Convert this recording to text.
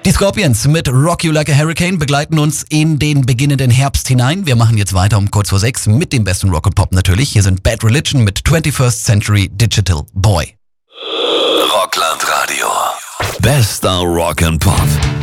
Die Scorpions mit Rock You Like a Hurricane begleiten uns in den beginnenden Herbst hinein. Wir machen jetzt weiter um kurz vor 6 mit dem besten Rock und Pop natürlich. Hier sind Bad Religion mit 21st Century Digital Boy. Rockland Radio. Bester Rock and Pop.